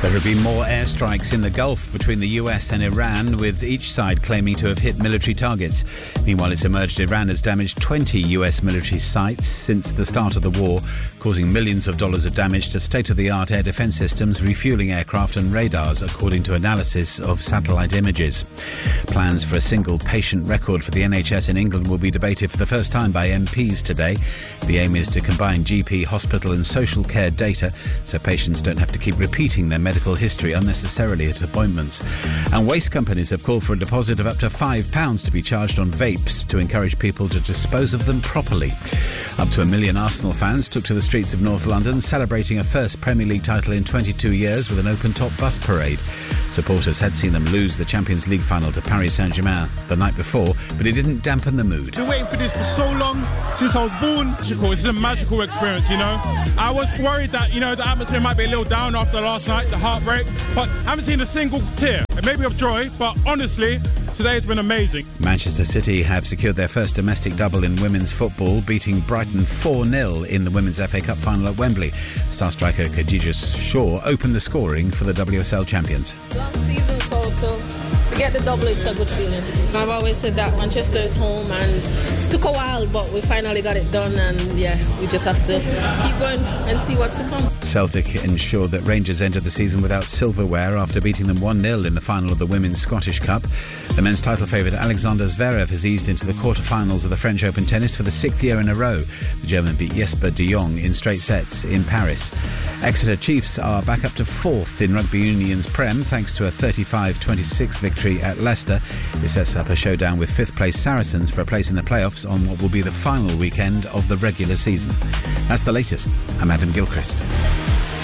There have been more airstrikes in the Gulf between the US and Iran, with each side claiming to have hit military targets. Meanwhile, it's emerged Iran has damaged 20 US military sites since the start of the war, causing millions of dollars of damage to state-of-the-art air defence systems, refuelling aircraft and radars, according to analysis of satellite images. Plans for a single patient record for the NHS in England will be debated for the first time by MPs today. The aim is to combine GP, hospital and social care data so patients don't have to keep repeating their medical history unnecessarily at appointments. And waste companies have called for a deposit of up to £5 to be charged on vapes to encourage people to dispose of them properly. Up to 1 million Arsenal fans took to the streets of North London, celebrating a first Premier League title in 22 years with an open-top bus parade. Supporters had seen them lose the Champions League final to Paris Saint-Germain the night before, but it didn't dampen the mood. I've been waiting for this for so long, since I was born. This is a magical experience, I was worried that, the atmosphere might be a little down after last night, the heartbreak, but I haven't seen a single tear. Maybe of joy, but honestly, today has been amazing. Manchester City have secured their first domestic double in women's football, beating Brighton 4-0 in the Women's FA Cup final at Wembley. Star striker Khadija Shaw opened the scoring for the WSL champions. Long season, so to get the double, it's a good feeling. I've always said that Manchester is home, and it took a while, but we finally got it done, and we just have to keep going and see what's to come. Celtic ensured that Rangers entered the season without silverware after beating them 1-0 in the final of the Women's Scottish Cup. The men's title favourite Alexander Zverev has eased into the quarter-finals of the French Open tennis for the 6th year in a row. The German beat Jesper de Jong in straight sets in Paris. Exeter Chiefs are back up to 4th in Rugby Union's Prem thanks to a 35-26 victory at Leicester. It sets up a showdown with 5th place Saracens for a place in the playoffs on what will be the final weekend of the regular season. That's the latest. I'm Adam Gilchrist.